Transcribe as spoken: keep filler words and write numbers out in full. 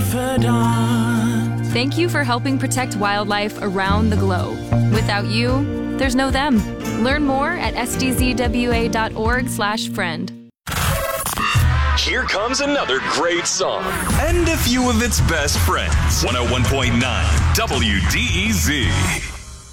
confidant. Thank you for helping protect wildlife around the globe. Without you, there's no them. Learn more at s d z w a dot org slash friend. Here comes another great song. And a few of its best friends. one oh one point nine W D E Z.